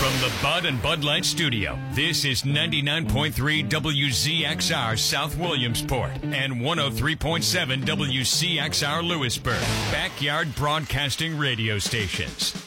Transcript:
From the Bud and Bud Light Studio, this is 99.3 WZXR South Williamsport and 103.7 WCXR Lewisburg, backyard broadcasting radio stations.